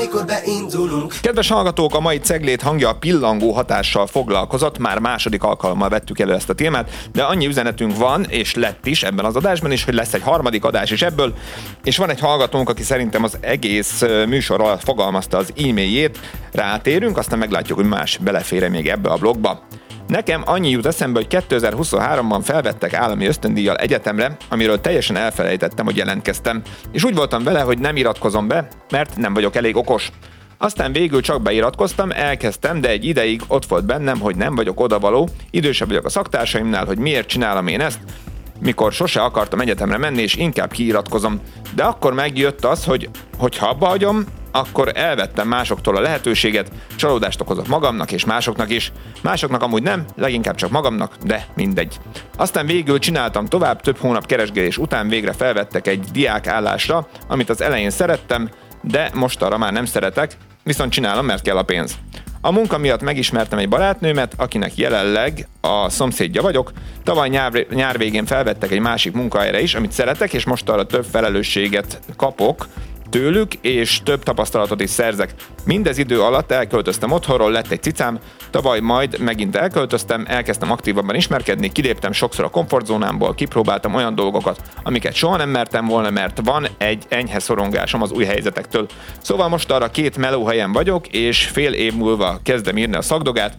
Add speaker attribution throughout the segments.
Speaker 1: amikor beindulunk.
Speaker 2: Kedves hallgatók, a mai Ceglét hangja a pillangó hatással foglalkozott, már második alkalommal vettük elő ezt a témát, de annyi üzenetünk van, és lett is ebben az adásban is, hogy lesz egy harmadik adás is ebből, és van egy hallgatónk, aki szerintem az egész műsor alatt fogalmazta az e-mailjét, rátérünk, aztán meglátjuk, hogy más belefér még ebbe a blogba. Nekem annyi jut eszembe, hogy 2023-ban felvettek állami ösztöndíjjal egyetemre, amiről teljesen elfelejtettem, hogy jelentkeztem, és úgy voltam vele, hogy nem iratkozom be, mert nem vagyok elég okos. Aztán végül csak beiratkoztam, elkezdtem, de egy ideig ott volt bennem, hogy nem vagyok odavaló, idősebb vagyok a szaktársaimnál, hogy miért csinálom én ezt, mikor sose akartam egyetemre menni, és inkább kiiratkozom. De akkor megjött az, hogy ha abba hagyom, akkor elvettem másoktól a lehetőséget, csalódást okozok magamnak és másoknak is. Másoknak amúgy nem, leginkább csak magamnak, de mindegy. Aztán végül csináltam tovább, több hónap keresgélés után végre felvettek egy diákállásra, amit az elején szerettem, de mostanra már nem szeretek, viszont csinálom, mert kell a pénz. A munka miatt megismertem egy barátnőmet, akinek jelenleg a szomszédja vagyok. Tavaly nyár végén felvettek egy másik munkahelyre is, amit szeretek, és mostanra több felelősséget kapok tőlük, és több tapasztalatot is szerzek. Mindez idő alatt elköltöztem otthonról, lett egy cicám, tavaly majd megint elköltöztem, elkezdtem aktívabban ismerkedni, kiléptem sokszor a komfortzónámból, kipróbáltam olyan dolgokat, amiket soha nem mertem volna, mert van egy enyhe szorongásom az új helyzetektől. Szóval most arra 2 melóhelyen vagyok, és fél év múlva kezdem írni a szakdogát,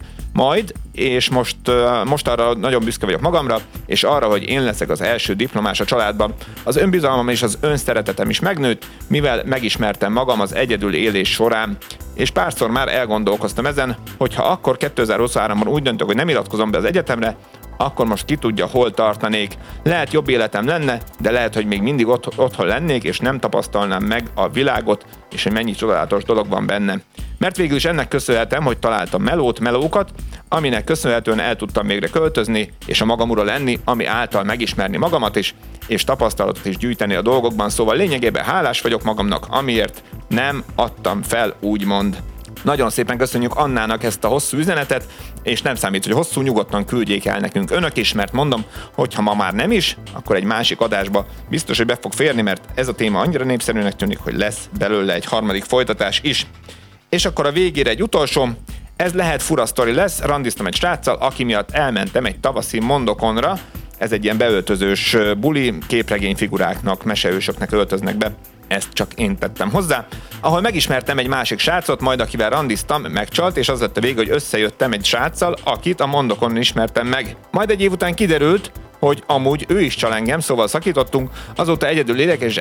Speaker 2: és most arra nagyon büszke vagyok magamra, és arra, hogy én leszek az első diplomás a családban. Az önbizalmam és az önszeretetem is megnőtt, mivel megismertem magam az egyedül élés során, és párszor már elgondolkoztam ezen, hogy ha akkor 2023-ban úgy döntök, hogy nem iratkozom be az egyetemre, akkor most ki tudja, hol tartanék. Lehet jobb életem lenne, de lehet, hogy még mindig otthon lennék, és nem tapasztalnám meg a világot, és hogy mennyi csodálatos dolog van benne. Mert végül is ennek köszönhetem, hogy találtam melókat, aminek köszönhetően el tudtam végre költözni, és a magam ura lenni, ami által megismerni magamat is, és tapasztalatot is gyűjteni a dolgokban, szóval lényegében hálás vagyok magamnak, amiért nem adtam fel, úgymond. Nagyon szépen köszönjük Annának ezt a hosszú üzenetet, és nem számít, hogy hosszú, nyugodtan küldjék el nekünk önök is, mert mondom, hogy ha ma már nem is, akkor egy másik adásba biztos, hogy be fog férni, mert ez a téma annyira népszerűnek tűnik, hogy lesz belőle egy harmadik folytatás is. És akkor a végére egy utolsó, ez lehet fura sztori lesz, randiztam egy sráccal, aki miatt elmentem egy tavaszi mondokonra, ez egy ilyen beöltözős buli, képregényfiguráknak, meseősöknek öltöznek be, ezt csak én tettem hozzá, ahol megismertem egy másik srácot, majd akivel randiztam, megcsalt, és az lett a vége, hogy összejöttem egy sráccal, akit a mondokonon ismertem meg. Majd egy év után kiderült, hogy amúgy ő is csal engem, szóval szakítottunk, azóta egyedül élek, és